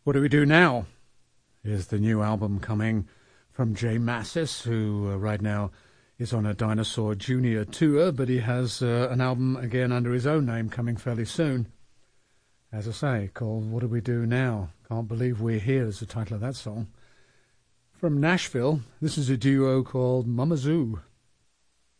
What do we do now? Is the new album coming from Jay Mascis, who right now is on a Dinosaur Jr. tour, but he has an album again under his own name coming fairly soon. As I say, called What Do We Do Now? Can't Believe We're Here is the title of that song. From Nashville, this is a duo called Mama Zoo.